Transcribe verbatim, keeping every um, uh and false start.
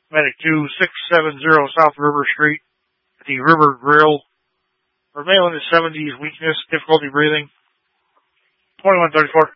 Medic two six seven zero South River Street, at the River Grill. For male in his seventies, weakness, difficulty breathing. twenty-one thirty-four.